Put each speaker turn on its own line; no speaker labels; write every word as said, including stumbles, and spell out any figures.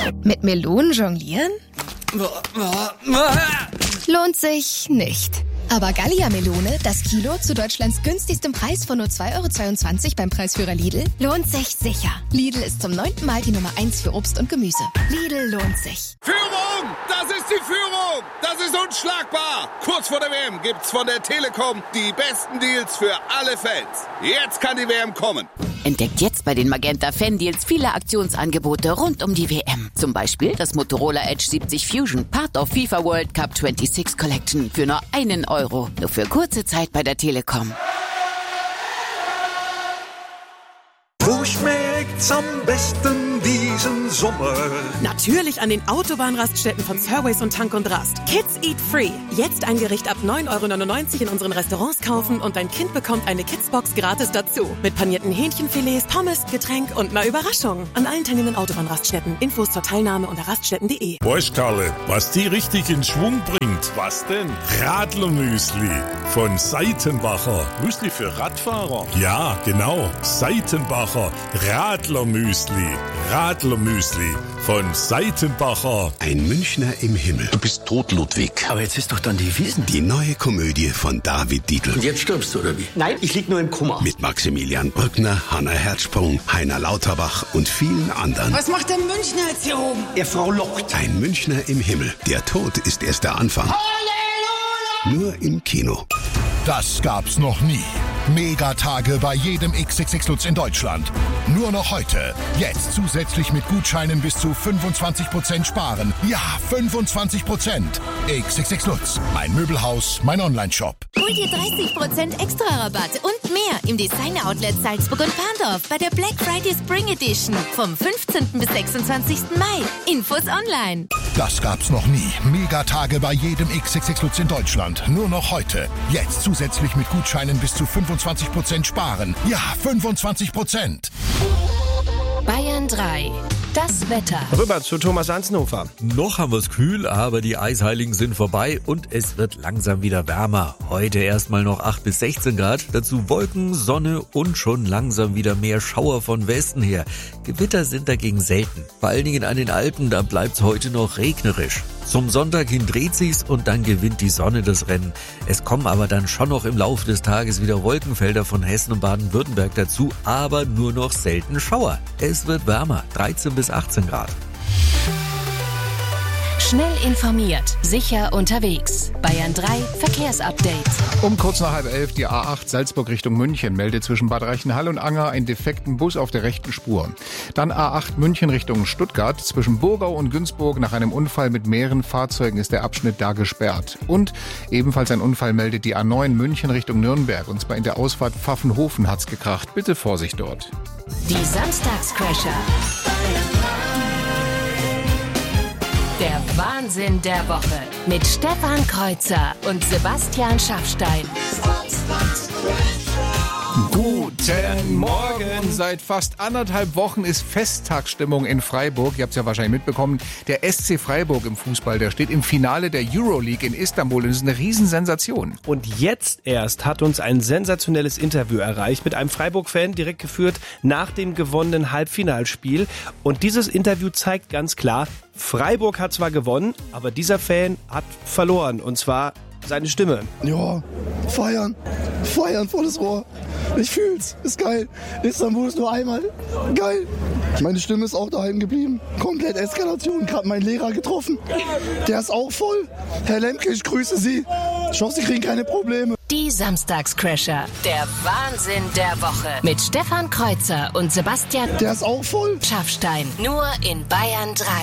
Mit Melonen jonglieren? Lohnt sich nicht. Aber Gallia-Melone, das Kilo zu Deutschlands günstigstem Preis von nur zwei Euro zweiundzwanzig beim Preisführer Lidl, lohnt sich sicher. Lidl ist zum neunten Mal die Nummer eins für Obst und Gemüse. Lidl lohnt sich.
Führung! Das ist die Führung! Das ist unschlagbar! Kurz vor der W M gibt's von der Telekom die besten Deals für alle Fans. Jetzt kann die W M kommen.
Entdeckt jetzt bei den Magenta Fan-Deals viele Aktionsangebote rund um die W M. Zum Beispiel das Motorola Edge siebzig Fusion, Part of FIFA World Cup sechsundzwanzig Collection für nur einen Euro. Nur für kurze Zeit bei der Telekom.
Wo schmeckt's am besten diesen Sommer?
Natürlich an den Autobahnraststätten von Surways und Tank und Rast. Kids Eat Free. Jetzt ein Gericht ab neun Euro neunundneunzig in unseren Restaurants kaufen und dein Kind bekommt eine Kidsbox gratis dazu. Mit panierten Hähnchenfilets, Pommes, Getränk und einer Überraschung. An allen teilnehmenden Autobahnraststätten. Infos zur Teilnahme unter raststätten punkt de.
Weißt Karle, was die richtig in Schwung bringt? Was denn? Radlermüsli von Seitenbacher. Müsli für Radfahrer? Ja, genau. Seitenbacher Radlermüsli. Radlermüsli von Seitenbacher.
Ein Münchner im Himmel.
Du bist tot, Ludwig.
Aber jetzt ist doch dann die Wiesn. Die neue Komödie von David Dietl.
Und jetzt stirbst du, oder wie?
Nein, ich lieg nur im Koma. Mit Maximilian Brückner, Hanna Herzsprung, Heiner Lauterbach und vielen anderen.
Was macht der Münchner jetzt hier oben?
Er Frau lockt. Ein Münchner im Himmel. Der Tod ist erst der Anfang. Halleluja! Nur im Kino.
Das gab's noch nie. Megatage bei jedem X X X Lutz in Deutschland. Nur noch heute. Jetzt zusätzlich mit Gutscheinen bis zu fünfundzwanzig Prozent sparen. Ja, fünfundzwanzig Prozent. X X X Lutz. Mein Möbelhaus, mein Onlineshop.
Hol dir dreißig Prozent extra Rabatt und mehr im Designer-Outlet Salzburg und Parndorf bei der Black Friday Spring Edition vom fünfzehnten bis sechsundzwanzigsten Mai. Infos online.
Das gab's noch nie. Megatage bei jedem X X X Lutz in Deutschland. Nur noch heute. Jetzt zusätzlich mit Gutscheinen bis zu fünfundzwanzig Prozent sparen. Ja, fünfundzwanzig Prozent.
Bayern drei. Das Wetter.
Rüber zu Thomas Ansnhofer.
Noch haben wir es kühl, aber die Eisheiligen sind vorbei und es wird langsam wieder wärmer. Heute erstmal noch acht bis sechzehn Grad, dazu Wolken, Sonne und schon langsam wieder mehr Schauer von Westen her. Gewitter sind dagegen selten. Vor allen Dingen an den Alpen, da bleibt's heute noch regnerisch. Zum Sonntag hin dreht sich's und dann gewinnt die Sonne das Rennen. Es kommen aber dann schon noch im Laufe des Tages wieder Wolkenfelder von Hessen und Baden-Württemberg dazu, aber nur noch selten Schauer. Es wird wärmer, dreizehn bis achtzehn Grad.
Schnell informiert, sicher unterwegs. Bayern drei Verkehrsupdate.
Um kurz nach halb elf die A acht Salzburg Richtung München meldet zwischen Bad Reichenhall und Anger einen defekten Bus auf der rechten Spur. Dann A acht München Richtung Stuttgart. Zwischen Burgau und Günzburg nach einem Unfall mit mehreren Fahrzeugen ist der Abschnitt da gesperrt. Und ebenfalls ein Unfall meldet die A neun München Richtung Nürnberg. Und zwar in der Ausfahrt Pfaffenhofen hat's gekracht. Bitte Vorsicht dort.
Die Samstagscrasher. Der Wahnsinn der Woche mit Stefan Kreuzer und Sebastian Schaffstein.
Guten Morgen! Seit fast anderthalb Wochen ist Festtagsstimmung in Freiburg. Ihr habt es ja wahrscheinlich mitbekommen. Der S C Freiburg im Fußball, der steht im Finale der Euroleague in Istanbul. Das ist eine Riesensensation.
Und jetzt erst hat uns ein sensationelles Interview erreicht mit einem Freiburg-Fan, direkt geführt nach dem gewonnenen Halbfinalspiel. Und dieses Interview zeigt ganz klar, Freiburg hat zwar gewonnen, aber dieser Fan hat verloren. Und zwar seine Stimme.
Ja, feiern. Feiern, volles Rohr. Ich fühl's. Ist geil. Istanbul ist nur einmal. Geil. Meine Stimme ist auch daheim geblieben. Komplett Eskalation. Gerade meinen Lehrer getroffen. Der ist auch voll. Herr Lemke, ich grüße Sie. Ich hoffe, Sie kriegen keine Probleme.
Die Samstagscrasher. Der Wahnsinn der Woche. Mit Stefan Kreuzer und Sebastian.
Der ist auch voll.
Schaffstein. Nur in Bayern drei.